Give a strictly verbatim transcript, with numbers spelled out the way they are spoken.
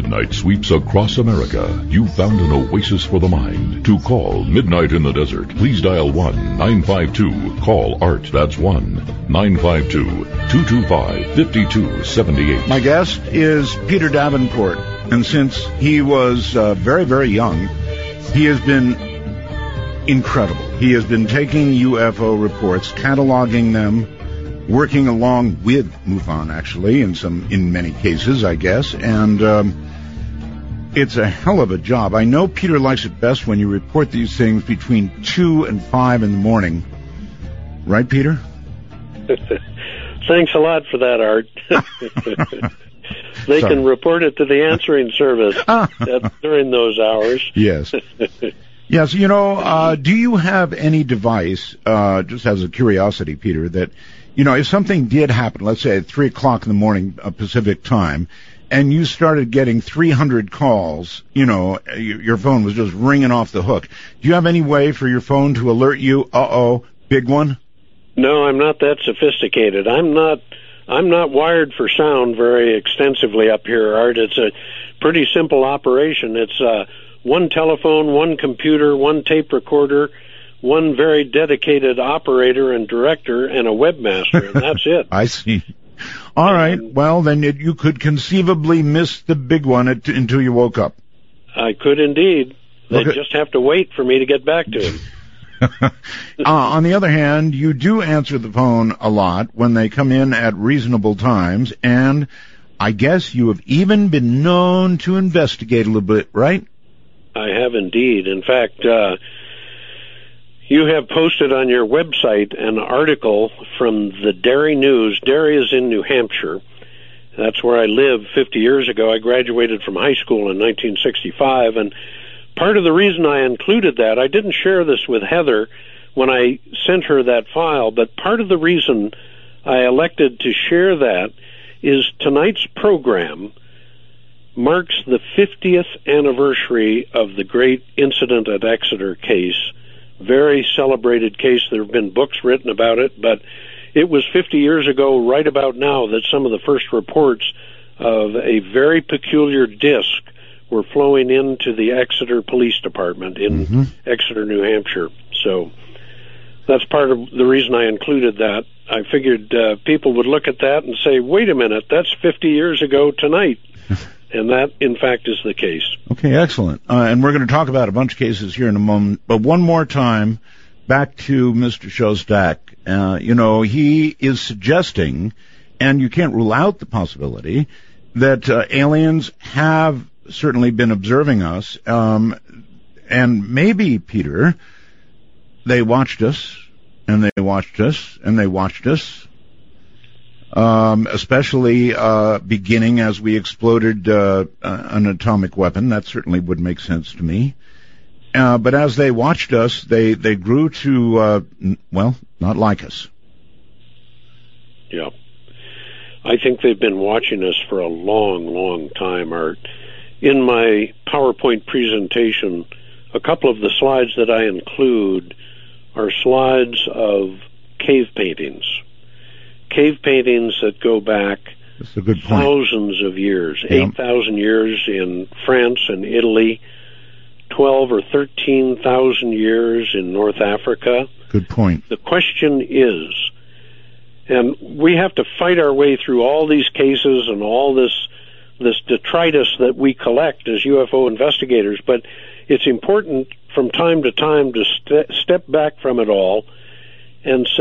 midnight sweeps across America, you've found an oasis for the mind. To call Midnight in the Desert, please dial one nine five two, call ART. That's one nine five two, two two five, five two seven eight. My guest is Peter Davenport, and since he was uh, very, very young, he has been incredible. He has been taking U F O reports, cataloging them, working along with MUFON, actually, in some, in many cases, I guess, and um, it's a hell of a job. I know Peter likes it best when you report these things between two and five in the morning, right, Peter? Thanks a lot for that, Art. They Sorry. can report it to the answering service during those hours. Yes. Yes, you know, uh, do you have any device, uh, just as a curiosity, Peter, that, you know, if something did happen, let's say at three o'clock in the morning uh, Pacific time, and you started getting three hundred calls, you know, your phone was just ringing off the hook, do you have any way for your phone to alert you, uh-oh, big one? No, I'm not that sophisticated. I'm not I'm not wired for sound very extensively up here, Art. It's a pretty simple operation. It's uh, one telephone, one computer, one tape recorder, one very dedicated operator and director, and a webmaster, and that's it. I see. All right. Um, well, then it, you could conceivably miss the big one at, until you woke up. I could indeed. They'd okay. just have to wait for me to get back to him. uh, on the other hand, you do answer the phone a lot when they come in at reasonable times, and I guess you have even been known to investigate a little bit, right? I have indeed. In fact, uh, you have posted on your website an article from the Derry News. Derry is in New Hampshire. That's where I lived fifty years ago. I graduated from high school in nineteen sixty-five, and part of the reason I included that, I didn't share this with Heather when I sent her that file, but part of the reason I elected to share that is tonight's program marks the fiftieth anniversary of the great Incident at Exeter case. Very celebrated case. There have been books written about it, but it was fifty years ago, right about now, that some of the first reports of a very peculiar disc were flowing into the Exeter Police Department in mm-hmm. Exeter, New Hampshire. So that's part of the reason I included that. I figured uh, people would look at that and say, wait a minute, that's fifty years ago tonight. And that, in fact, is the case. Okay, excellent. Uh, and we're going to talk about a bunch of cases here in a moment. But one more time, back to Mister Shostak. Uh, you know, he is suggesting, and you can't rule out the possibility, that uh, aliens have certainly been observing us. Um, and maybe, Peter, they watched us, and they watched us, and they watched us. Um, especially uh, beginning as we exploded uh, an atomic weapon. That certainly would make sense to me. Uh, but as they watched us, they, they grew to, uh, n- well, not like us. Yeah. I think they've been watching us for a long, long time, Art. In my PowerPoint presentation, a couple of the slides that I include are slides of cave paintings. Cave paintings that go back That's a good point. thousands of years, yeah. eight thousand years in France and Italy, twelve or thirteen thousand years in North Africa. Good point. The question is, and we have to fight our way through all these cases and all this this detritus that we collect as U F O investigators, but it's important from time to time to st- step back from it all and say,